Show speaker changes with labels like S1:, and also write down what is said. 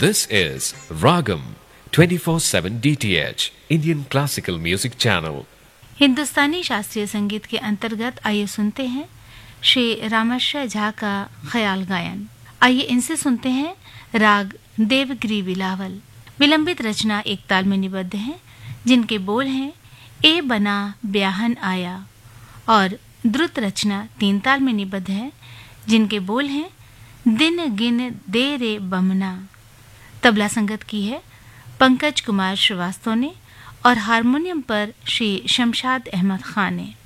S1: This is Ragam 24/7 DTH Indian Classical Music Channel.
S2: हिंदुस्तानी शास्त्रीय संगीत के अंतर्गत आइए सुनते हैं श्री रामश्य झा का ख्याल गायन। आइए इनसे सुनते हैं राग देवगिरी बिलावल। विलंबित रचना एक ताल में निबद्ध है, जिनके बोल हैं ए बना ब्याहन आया, और द्रुत रचना 3 ताल में निबद्ध है, जिनके बोल हैं दिन गिन दे रे बमना। तबला संगत की है पंकज कुमार श्रीवास्तव ने और हारमोनियम पर श्री शमशाद अहमद खान ने।